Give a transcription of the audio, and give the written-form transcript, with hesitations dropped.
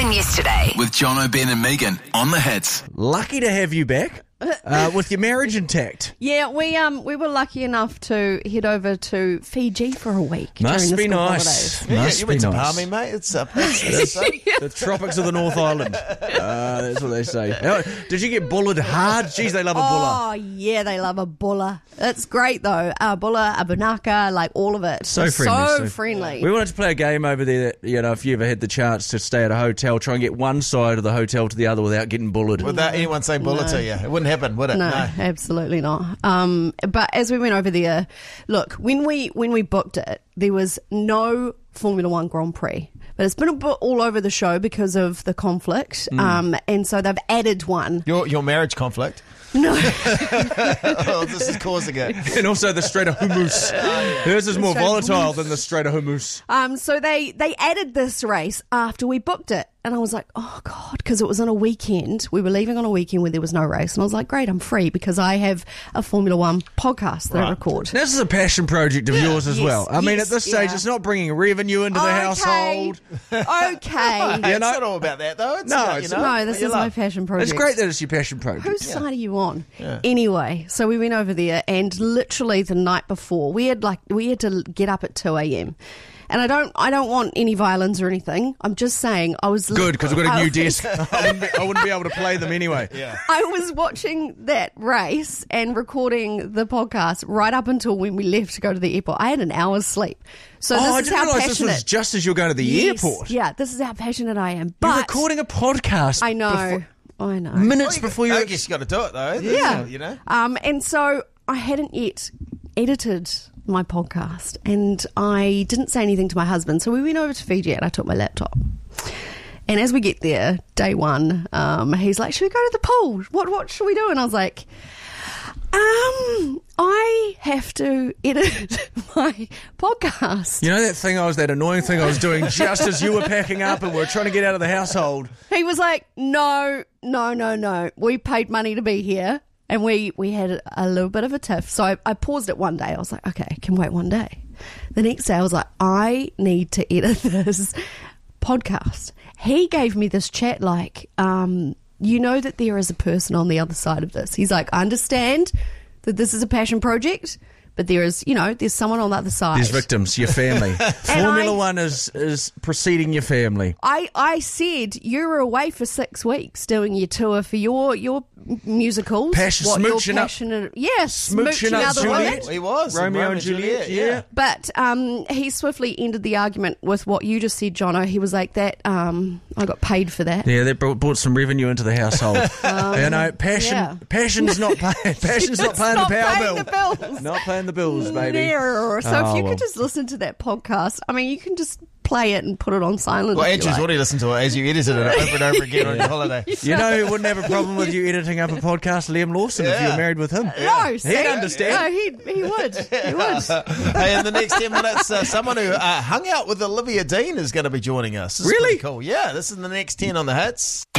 than yesterday. With Jono, Ben and Megan on the hits. Lucky to have you back with your marriage intact. Yeah, we were lucky enough to head over to Fiji for a week. Must during be the school nice. holidays. Must you be went to nice. Palmy, mate. It's The tropics of the North Island. That's what they say. Now, did you get bulleted hard? Jeez, they love a buller. Oh, yeah, they love a bulla. It's great, though. A bulla, a banaka, like all of it. So friendly. So friendly. We wanted to play a game over there that, if you ever had the chance to stay at a hotel, try and get one side of the hotel to the other without getting bullied. without anyone saying bullet to you. It wouldn't happen, would it? No, absolutely not. But as we went over there, look, when we booked it, there was no Formula One Grand Prix. But it's been a bit all over the show because of the conflict. And so they've added one. Your marriage conflict. No. Oh, this is causing it. And also the Strait of Hormuz. Hers is more Strait of volatile Hormuz. than the Strait of Hormuz. So they added this race after we booked it. And I was like, oh, God, because it was on a weekend. We were leaving on a weekend where there was no race. And I was like, great, I'm free because I have a Formula One podcast that I record. This is a passion project of yours as Yes, well. I mean, yes, at this stage, yeah. it's not bringing revenue into the household. Okay. It's not all about that, though. It's No, not, it's No, this is my passion project. It's great that it's your passion project. Whose side are you on? Anyway, so we went over there, and literally the night before, we had to get up at 2 a.m. And I don't want any violins or anything. I'm just saying I was Good, because we've got a new I desk. I wouldn't be able to play them anyway. Yeah. I was watching that race and recording the podcast right up until when we left to go to the airport. I had an hour's sleep. So I this is didn't how realise passionate. this was just as you're going to the Yes, airport. Yeah, this is how passionate I am. You're But recording a podcast. I know. I know. Minutes before I you're... guess you got to do it, though. Yeah. You know? And so I hadn't yet edited my podcast and I didn't say anything to my husband. So we went over to Fiji and I took my laptop. And as we get there, day one, he's like, should we go to the pool? What should we do? And I was like, I have to edit my podcast. You know that annoying thing I was doing just as you were packing up and we were trying to get out of the household? He was like, no. We paid money to be here. And we had a little bit of a tiff. So I paused it one day. I was like, okay, I can wait one day. The next day I was like, I need to edit this podcast. He gave me this chat like, you know that there is a person on the other side of this. He's like, I understand that this is a passion project, but there's someone on the other side. There's victims, your family. Formula One is preceding your family. I said you were away for 6 weeks doing your tour for your musicals. Smooching up. Yes, Smooching up other Juliet. women. He was. Romeo and Juliet, yeah. But he swiftly ended the argument with what you just said, Jono. He was like, "That I got paid for that." Yeah, that brought some revenue into the household. Passion's not paying. Passion's not paying the power paying bill. the bills. Not paying the bills, baby. No. So if you well. could just listen to that podcast, I mean, you can just play it and put it on silent. Well, if you Andrew's like. already listened to it as you edited it over and over again on your holiday. You know who wouldn't have a problem with you editing up a podcast? Liam Lawson, if you were married with him. No, see? He'd understand. No, he would. He would. Hey, in the next 10 minutes, someone who hung out with Olivia Dean is going to be joining us. This is Really? pretty cool. Yeah, this is the next 10 on the hits.